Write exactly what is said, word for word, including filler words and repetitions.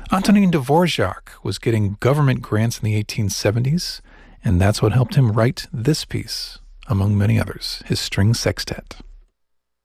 Antonin Dvorak was getting government grants in the eighteen seventies, and that's what helped him write this piece, among many others, his string sextet.